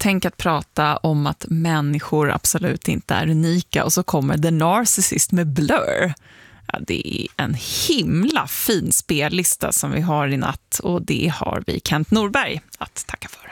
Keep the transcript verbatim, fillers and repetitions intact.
tänk att prata om att människor absolut inte är unika och så kommer The Narcissist med Blur. Ja, det är en himla fin spellista som vi har i natt och det har vi Kent Norberg att tacka för.